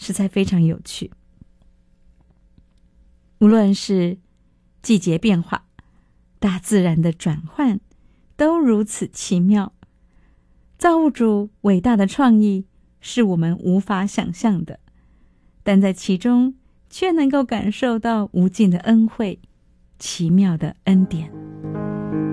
实在非常有趣。无论是季节变化，大自然的转换，都如此奇妙。造物主伟大的创意是我们无法想象的，但在其中却能够感受到无尽的恩惠，奇妙的恩典。